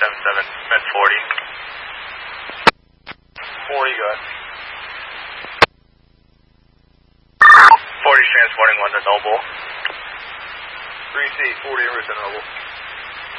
777, med 40. 40, go ahead. 40's transporting one to Noble. 3C, 40 en route to Noble.